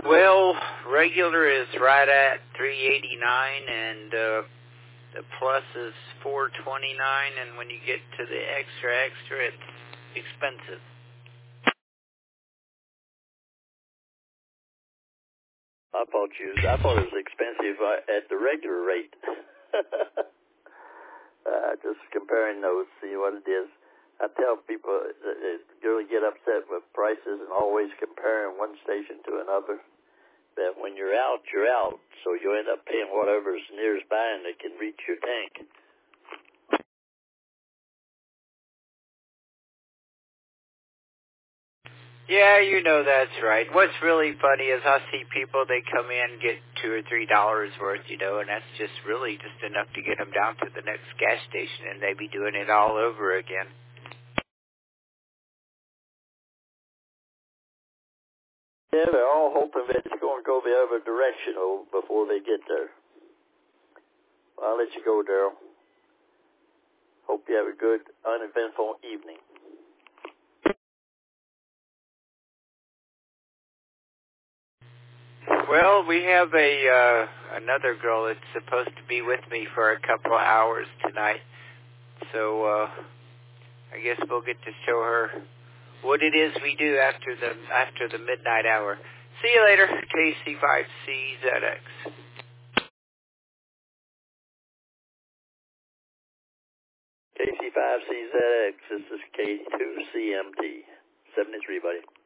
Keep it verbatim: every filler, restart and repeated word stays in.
Well, regular is right at three eighty-nine, and uh, the plus is four twenty-nine, and when you get to the extra extra, it's expensive. I thought you. I thought it was expensive uh, at the regular rate. uh, just comparing those, see what it is. I tell people that they really get upset with prices and always comparing one station to another. That when you're out, you're out. So you end up paying whatever's nearest by and that can reach your tank. Yeah, you know that's right. What's really funny is I see people, they come in, get two or three dollars worth, you know, and that's just really just enough to get them down to the next gas station, and they be doing it all over again. Yeah, they're all hoping that it's going to go the other direction before they get there. I'll let you go, Daryl. Hope you have a good, uneventful evening. Well, we have a uh, another girl that's supposed to be with me for a couple of hours tonight, so uh, I guess we'll get to show her what it is we do after the after the midnight hour. See you later, K C five C Z X. K C five C Z X, this is K two C M T, seventy-three, buddy.